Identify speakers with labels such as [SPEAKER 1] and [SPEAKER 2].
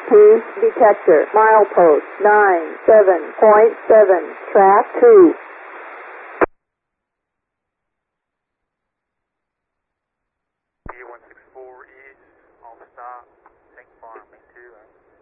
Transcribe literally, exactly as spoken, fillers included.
[SPEAKER 1] P detector, milepost nine seven point seven, track two.
[SPEAKER 2] one six four East, on stop, tank farm, two.